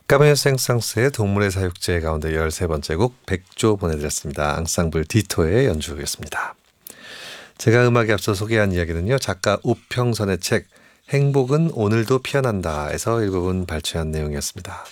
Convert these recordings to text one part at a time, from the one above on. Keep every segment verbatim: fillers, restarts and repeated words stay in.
까메오 생상스의 동물의 사육제 가운데 열세 번째 곡 백조 보내드렸습니다. 앙상블 디토의 연주였습니다. 제가 음악에 앞서 소개한 이야기는요. 작가 우평선의 책 행복은 오늘도 피어난다에서 일부분 발췌한 내용이었습니다.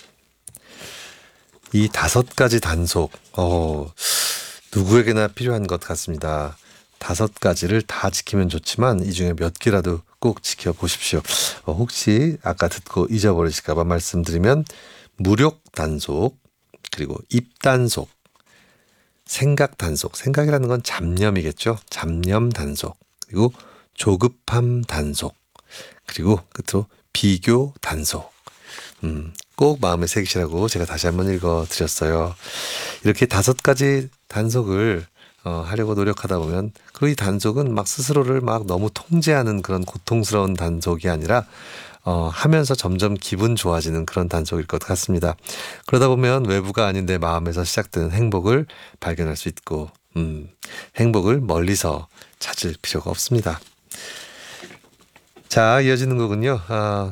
이 다섯 가지 단속 어, 누구에게나 필요한 것 같습니다. 다섯 가지를 다 지키면 좋지만 이 중에 몇 개라도 꼭 지켜보십시오. 어, 혹시 아까 듣고 잊어버리실까 봐 말씀드리면 무력 단속, 그리고 입 단속, 생각 단속, 생각이라는 건 잡념이겠죠. 잡념 단속, 그리고 조급함 단속, 그리고 끝으로 비교 단속. 음, 꼭 마음에 새기시라고 제가 다시 한번 읽어드렸어요. 이렇게 다섯 가지 단속을 어, 하려고 노력하다 보면 그 이 단속은 막 스스로를 막 너무 통제하는 그런 고통스러운 단속이 아니라 어, 하면서 점점 기분 좋아지는 그런 단속일 것 같습니다. 그러다 보면 외부가 아닌 내 마음에서 시작되는 행복을 발견할 수 있고 음, 행복을 멀리서 찾을 필요가 없습니다. 자, 이어지는 곡은요. 아,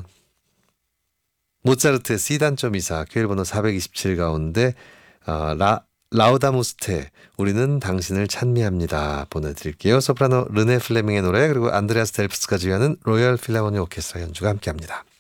모차르트의 C단점 이사 큐엘번호 사백이십칠 가운데 아, 라, 라우다무스테 우리는 당신을 찬미합니다 보내드릴게요. 소프라노 르네 플레밍의 노래 그리고 안드레아스 델프스가 지휘하는 로열 필라모니 오케스트라 연주가 함께합니다.